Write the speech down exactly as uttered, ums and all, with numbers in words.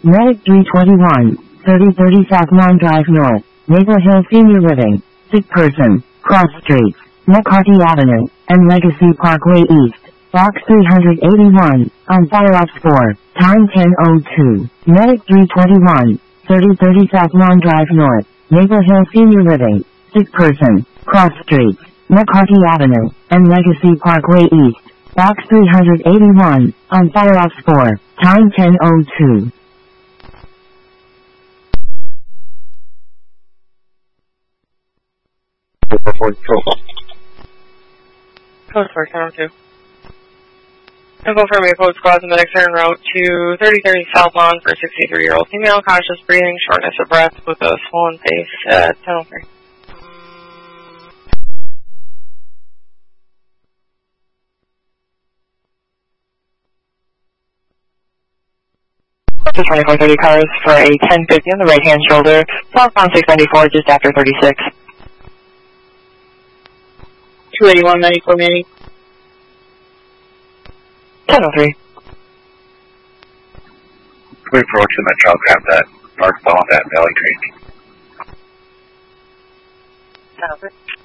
Medic three twenty-one, thirty thirty South Lawn Drive North, Maple Hill Senior Living, sick person, cross streets, McCarty Avenue, and Legacy Parkway East, Box three eighty-one, on Fire Ops four, time ten oh two. Medic three twenty-one, thirty thirty South Lawn Drive North, Maple Hill Senior Living, sick person, cross streets, McCarty Avenue, and Legacy Parkway East, Box three eighty-one, on Fire Ops four, time ten oh two. Code four ten oh two. Info for Maple Squad, the medics are en route to thirty thirty South Lawn for a sixty-three-year-old female, conscious breathing, shortness of breath with a swollen face at ten oh three. To twenty-four thirty cars for a ten fifty on the right-hand shoulder, southbound six ninety-four just after thirty-six. two eighty-one, ninety-four, Manny. ten oh three. We approach the Metro, grab that northbound at Valley Creek. ten oh three.